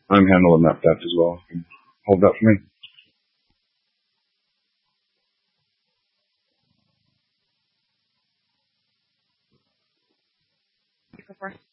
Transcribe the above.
I'm handling that theft as well. Hold that for me. Go first.